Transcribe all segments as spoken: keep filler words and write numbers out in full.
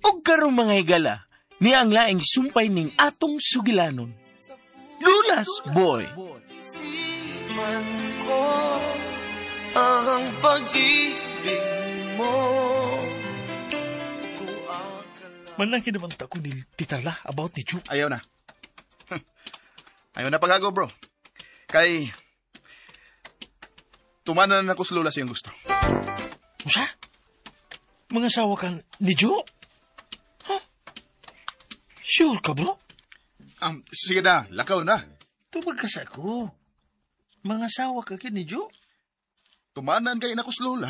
O karong mga higala, niyang laing sumpay ning atong sugilanon. Lulas, boy! Isipan ko ang pag-ibig mo. Manang kinamanta ko ni Titala about ni Ju. Ayaw na. Ayaw na pagago, bro. Kay, tumanan na ako sa Lola siyang gusto. Musa? Mga asawa kang ni Ju? Huh? Sure ka, bro? Um, sige na, lakaw na. Tubag ka sa ako. Mga asawa ka kin ni Ju? Tumanan kayo na ako sa Lola.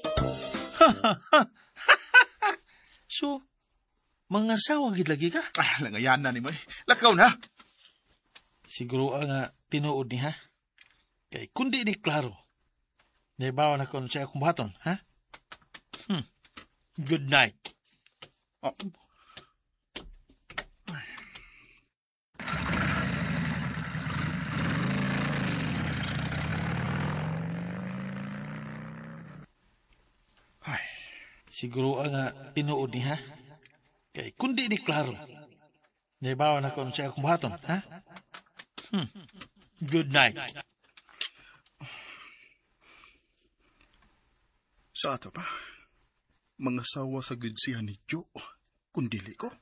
So, mga asawa gid lagi ka? Ah, langayan na ni mo eh. Lakaw na. Siguro nga tinuod ni ha? Kay kundi ni klaro. Naibawa na kon siya kumbaton, ha? Hmm. Good night. Oh. Ay, siguro nga tinuod ni ha? Kay kundi ni klaro. Naibawa na kon siya kumbaton, ha? Hmm. Good night. Sa ato pa, mga sawa sa good siya ni Jo, kundili ko.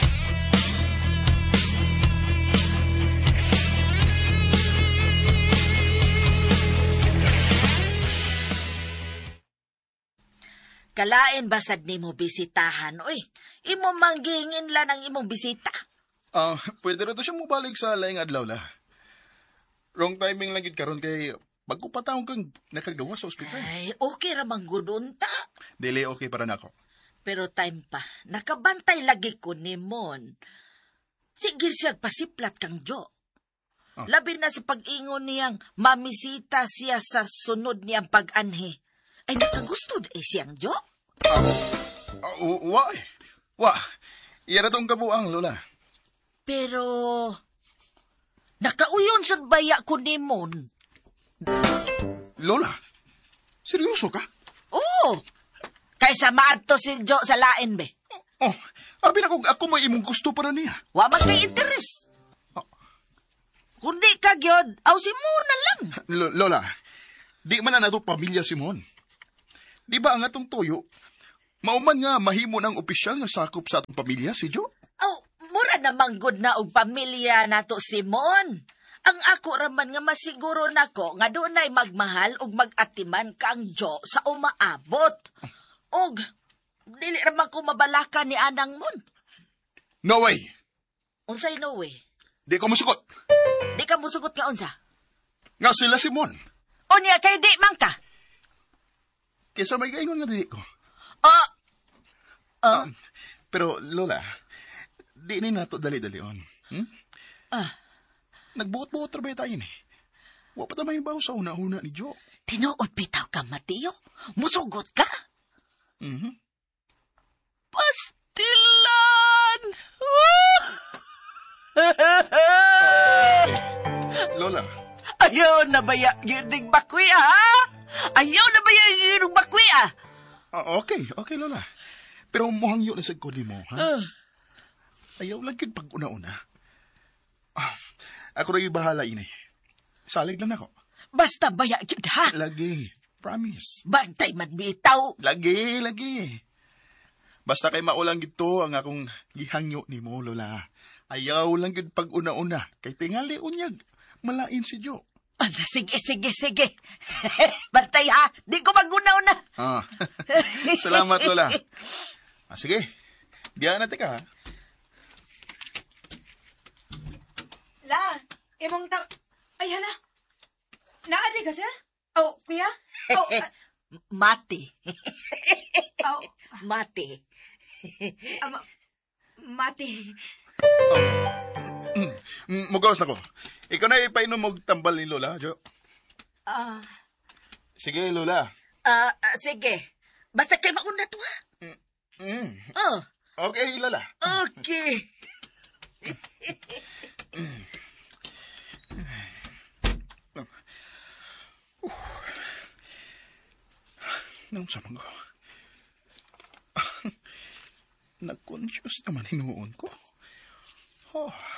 Kalain basad ni mo bisitahan, oy. Imo manggingin lang ang imong bisita. Ah, uh, pwede rin to siya mubalik sa laing adlaw la. Wrong timing lang gid karon kay bago pa taong kang nakagawa sa ospital. Ay, okay ramang gudon ta. Dili okay para nako. Pero time pa, nakabantay lagi ko ni Mon. Sige siya pasiplat kang Jo. Oh. Labi na sa pag-ingon niyang mamisita siya sa sunod niyang pag-anhi. Ay nakagusto eh siyang Jo? Uh, uh, wa, wa. Iyara tong kabuang, Lola. Pero, nakauyon sa baya ko ni Mon. Lola, seryoso ka? Oo. Kaysa maadto si Jo sa lain, be. Oh, abi na kung ako may imong gusto para niya. Wa man kay interes. Oh. Kundi ka, gyud, aw si Mon na lang. L- Lola, di man na nato pamilya si Mon. Di ba ang atong toyo, mauman nga mahimo ng opisyal nga sakop sa atong pamilya si Jo? Aw, mura namang good na og pamilya nato si Mon. Ang ako raman nga masiguro nako nga dunay magmahal ug mag-atiman kang Jo sa umaabot. Og dili raman ko mabalaka ni anang Mon. No way. Unsay no way? Di ko musugot. Di ka musugot nga unsa? Nga sila si Mon. O niya kay di man ka. Kesa may gaingon nga di ko. Ah. Uh, um, pero Lola, di ni nato dali-dalion. Hmm? Ah. Nagbuot-buot trabay tayo ni. Wa pa tamay baw sa una-una ni Jo. Tinuod bitaw ka, Mateo? Musugot ka? Mhm. Pastilan! Lola. Ayaw na ba yung bakwi, ha? Ayaw na ba yung bakwi, ah? Uh, okay, okay, Lola. Pero muhangyo na sa kodi mo, ha? Uh. Ayaw lang yun pag una-una. Ah, ako rin bahala ini. Salig lang ako. Basta baya yun, ha? Lagi. Promise. Bantay man bitaw. Lagi, lagi. Basta kay maulang gito ang akong gihangyo ni mo, Lola. Ayaw lang yun pag una-una. Kay tingali unyag. Malain si Jo. Ala, sige, sige, sige. Bantay, ha? Di ko mag-una-una. Ah. Salamat, Lola. Ah, sige. Diyan natin ka, ha? La, imong ta... Ay, hala. Naadi ka, sir? Oh, kuya? Oh, uh... Mati. oh. Mati. um, mati. Oh. Mm, mugawas na ko. Ikaw na ipainom mo tambal ni Lola, Jo. Ah. Uh... Sige, Lola. Ah, uh, uh, sige. Basta kayo mauna to, ha? Mm. Mm. Oh. Okay, Lola. Okay. mm. Naunsa man ko. Na-conscious naman hinuon ko. Oh.